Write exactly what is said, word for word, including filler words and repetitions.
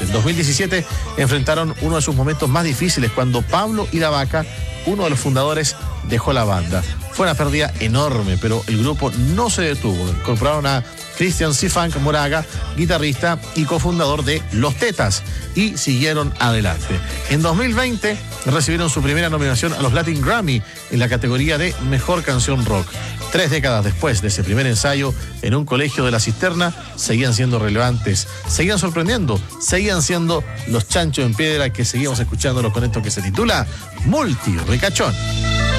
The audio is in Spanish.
En dos mil diecisiete enfrentaron uno de sus momentos más difíciles cuando Pablo Iravaca, uno de los fundadores, dejó la banda. Fue una pérdida enorme, pero el grupo no se detuvo. Incorporaron a Cristian Sifank Moraga, guitarrista y cofundador de Los Tetas, y siguieron adelante. En dos mil veinte recibieron su primera nominación a los Latin Grammy en la categoría de Mejor Canción Rock. Tres décadas después de ese primer ensayo en un colegio de La Cisterna, seguían siendo relevantes, seguían sorprendiendo, seguían siendo los chanchos en piedra que seguimos escuchándolo con esto que se titula Multi Ricachón.